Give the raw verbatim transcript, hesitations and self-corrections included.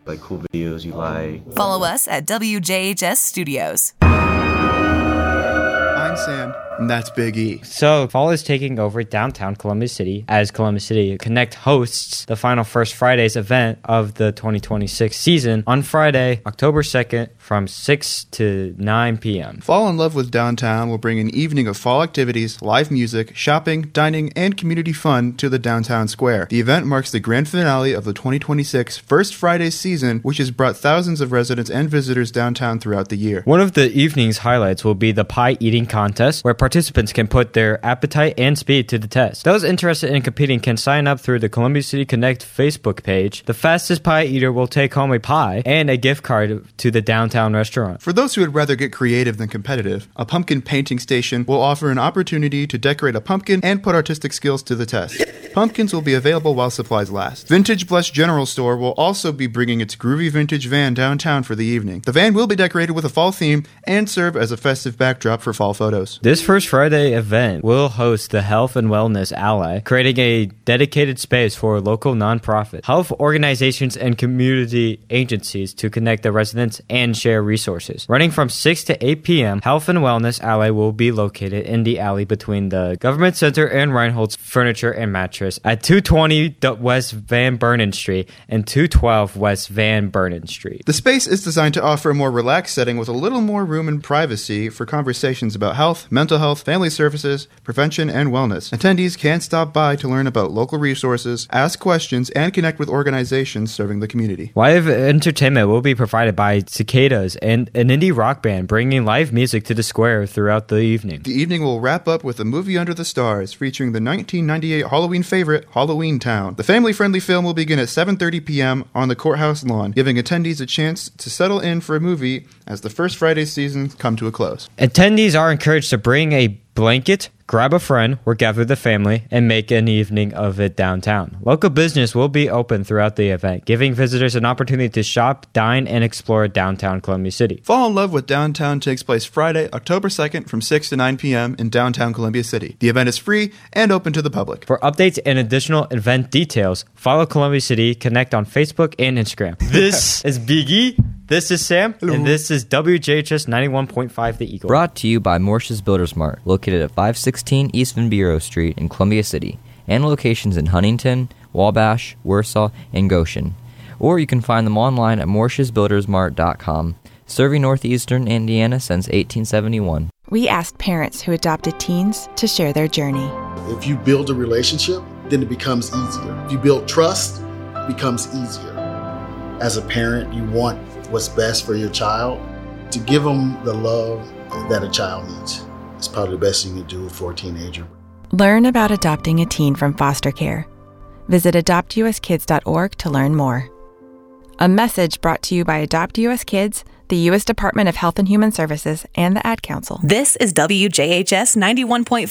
like cool videos you like. Follow us at W J H S Studios. I'm Sam, and that's Big E. So, fall is taking over downtown Columbia City as Columbia City Connect hosts the final First Fridays event of the twenty twenty-six season on Friday, October second from six to nine p.m. Fall in Love with Downtown will bring an evening of fall activities, live music, shopping, dining, and community fun to the downtown square. The event marks the grand finale of the twenty twenty-six First Fridays season, which has brought thousands of residents and visitors downtown throughout the year. One of the evening's highlights will be the pie eating contest, where participants can put their appetite and speed to the test. Those interested in competing can sign up through the Columbia City Connect Facebook page. The fastest pie eater will take home a pie and a gift card to the downtown restaurant. For those who would rather get creative than competitive, a pumpkin painting station will offer an opportunity to decorate a pumpkin and put artistic skills to the test. Pumpkins will be available while supplies last. Vintage Bless General Store will also be bringing its groovy vintage van downtown for the evening. The van will be decorated with a fall theme and serve as a festive backdrop for fall photos. This First Friday event will host the Health and Wellness Ally, creating a dedicated space for local nonprofit health organizations and community agencies to connect the residents and share resources. Running from six to eight p.m., Health and Wellness Ally will be located in the alley between the Government Center and Reinhold's Furniture and Mattress at two twenty West Van Buren Street and two twelve West Van Buren Street. The space is designed to offer a more relaxed setting with a little more room and privacy for conversations about health, mental health, family services, prevention, and wellness. Attendees can stop by to learn about local resources, ask questions, and connect with organizations serving the community. Live entertainment will be provided by Cicadas and an indie rock band, bringing live music to the square throughout the evening. The evening will wrap up with a movie under the stars featuring the nineteen ninety-eight Halloween favorite, Halloween Town. The family-friendly film will begin at seven thirty p.m. on the courthouse lawn, giving attendees a chance to settle in for a movie as the First Friday season come to a close. Attendees are encouraged to bring a blanket, grab a friend, or gather the family, and make an evening of it downtown. Local business will be open throughout the event, giving visitors an opportunity to shop, dine, and explore downtown Columbia City. Fall in Love with Downtown takes place Friday, October second from six to nine p.m. in downtown Columbia City. The event is free and open to the public. For updates and additional event details, follow Columbia City Connect on Facebook and Instagram. This is Big E. This is Sam, Hello. And this is W J H S ninety-one point five The Eagle. Brought to you by Morse's Builders Mart, located at five sixteen East Van Buren Street in Columbia City, and locations in Huntington, Wabash, Warsaw, and Goshen. Or you can find them online at morses builders mart dot com, serving northeastern Indiana since eighteen seventy-one. We asked parents who adopted teens to share their journey. If you build a relationship, then it becomes easier. If you build trust, it becomes easier. As a parent, you want what's best for your child. To give them the love that a child needs. It's probably the best thing you can do for a teenager. Learn about adopting a teen from foster care. Visit adopt u s kids dot org to learn more. A message brought to you by Adopt U S Kids, the U S Department of Health and Human Services, and the Ad Council. This is W J H S ninety-one point five